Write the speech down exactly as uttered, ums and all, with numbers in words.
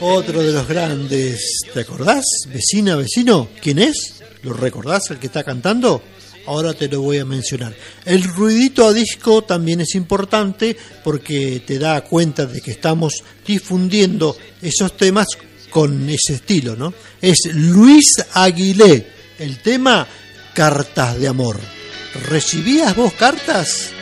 Otro de los grandes, ¿te acordás? Vecina, vecino, ¿quién es? ¿Lo recordás el que está cantando? Ahora te lo voy a mencionar. El ruidito a disco también es importante porque te da cuenta de que estamos difundiendo esos temas con ese estilo, ¿no? Es Luis Aguilé, el tema Cartas de Amor. ¿Recibías vos cartas?